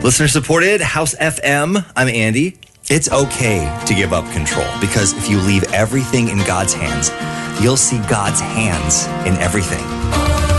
Listener supported, House FM. I'm Andy. It's okay to give up control, because if you leave everything in God's hands, you'll see God's hands in everything.